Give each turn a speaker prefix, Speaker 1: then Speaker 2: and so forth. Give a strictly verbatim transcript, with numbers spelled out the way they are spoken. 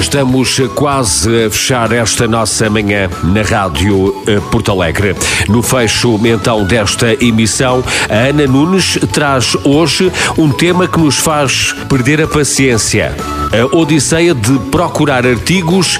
Speaker 1: estamos quase a fechar esta nossa manhã na Rádio Porto Alegre. No fecho, então, desta emissão, a Ana Nunes traz hoje um tema que nos faz perder a paciência. A odisseia de procurar artigos